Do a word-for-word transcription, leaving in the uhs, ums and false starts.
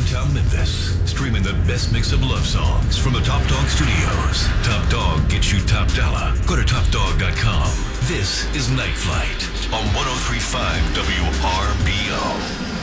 downtown Memphis, streaming the best mix of love songs from the Top Dog Studios. Top Dog gets you top dollar. Go to top dog dot com. This is Night Flight on one oh three point five W R B O.